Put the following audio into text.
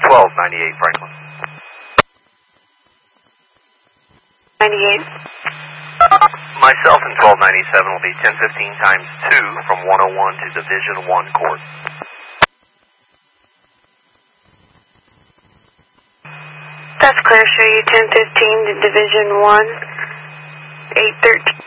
1298 Franklin. 98. Myself and 1297 will be 1015 times 2 from 101 to Division 1 Court. That's clear. Show you 1015 to Division 1, 813.